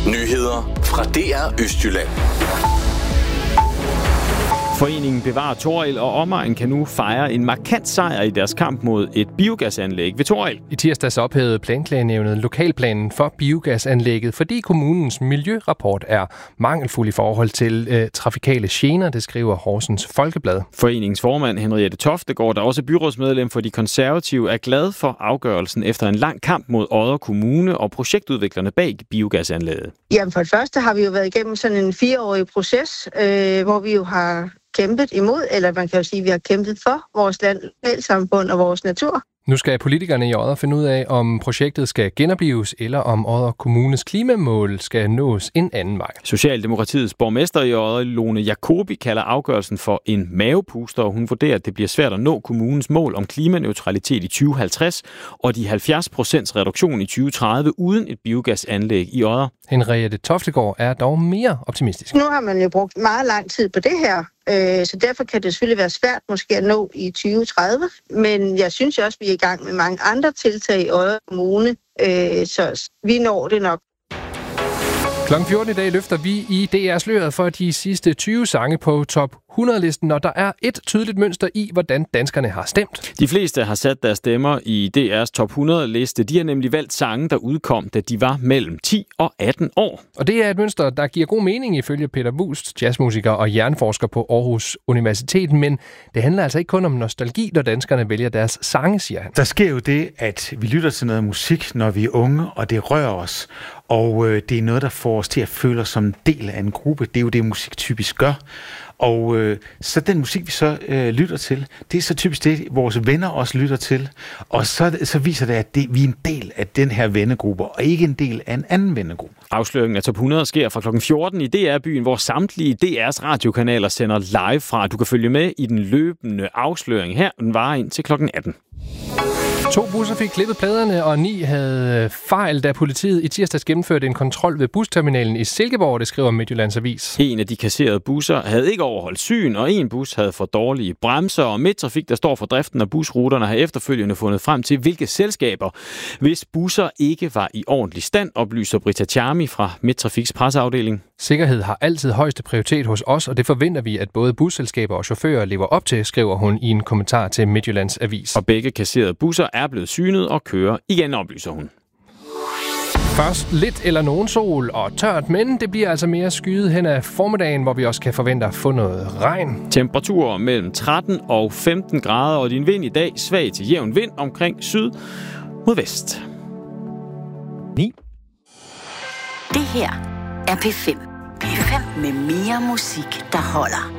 Nyheder fra DR Østjylland. Foreningen Bevar Torrild og omegn kan nu fejre en markant sejr i deres kamp mod et biogasanlæg ved Torrild. I tirsdags ophævede Planklagenævnet lokalplanen for biogasanlægget, fordi kommunens miljørapport er mangelfuld i forhold til trafikale gener, det skriver Horsens Folkeblad. Foreningens formand Henriette Toftegård, der også er byrådsmedlem for de konservative, er glad for afgørelsen efter en lang kamp mod Odder Kommune og projektudviklerne bag biogasanlægget. Jamen for det første har vi jo været igennem sådan en 4-årig proces, hvor vi jo har kæmpet imod, eller man kan jo sige, at vi har kæmpet for vores lokalsamfund og vores natur. Nu skal politikerne i Odder finde ud af, om projektet skal genoplives, eller om Odder Kommunes klimamål skal nås en anden vej. Socialdemokratiets borgmester i Odder, Lone Jacobi, kalder afgørelsen for en mavepuster, og hun vurderer, at det bliver svært at nå kommunens mål om klimaneutralitet i 2050 og de 70% reduktion i 2030 uden et biogasanlæg i Odder. Henriette Toftegård er dog mere optimistisk. Nu har man jo brugt meget lang tid på det her, så derfor kan det selvfølgelig være svært måske at nå i 2030. Men jeg synes også, at vi er i gang med mange andre tiltag i Odder Kommune, så vi når det nok. Klokken 14 i dag løfter vi i DR's sløret for de sidste 20 sange på top 100-listen, og der er et tydeligt mønster i, hvordan danskerne har stemt. De fleste har sat deres stemmer i DR's top 100-liste. De har nemlig valgt sange, der udkom, da de var mellem 10 og 18 år. Og det er et mønster, der giver god mening ifølge Peter Wust, jazzmusiker og hjerneforsker på Aarhus Universitet, men det handler altså ikke kun om nostalgi, når danskerne vælger deres sange, siger han. Der sker jo det, at vi lytter til noget musik, når vi er unge, og det rører os. Og det er noget, der får os til at føle os som en del af en gruppe. Det er jo det, musik typisk gør. Og så den musik, vi så lytter til, det er så typisk det, vores venner også lytter til. Og så viser det, at vi er en del af den her vennegruppe, og ikke en del af en anden vennegruppe. Afsløringen af top 100 sker fra klokken 14 i DR-byen, hvor samtlige DR's radiokanaler sender live fra. Du kan følge med i den løbende afsløring her. Den varer ind til klokken 18. 2 busser fik klippet pladerne, og 9 havde fejl, da politiet i tirsdags gennemførte en kontrol ved busterminalen i Silkeborg, det skriver Midtjyllands Avis. En af de kasserede busser havde ikke overholdt syn, og en bus havde for dårlige bremser, og Midttrafik, der står for driften af busruterne, har efterfølgende fundet frem til, hvilke selskaber, hvis busser ikke var i ordentlig stand, oplyser Britta Charmi fra Midttrafiks presseafdeling. Sikkerhed har altid højeste prioritet hos os, og det forventer vi, at både busselskaber og chauffører lever op til, skriver hun i en kommentar til Midtjyllands Avis. Og begge kasserede busser er blevet synet og kører igen, oplyser hun. Først lidt eller nogen sol og tørt, men det bliver altså mere skyet hen ad formiddagen, hvor vi også kan forvente at få noget regn. Temperaturer mellem 13 og 15 grader, og din vind i dag svag til jævn vind omkring syd mod vest. 9. Det her er P5. P5 med mere musik, der holder.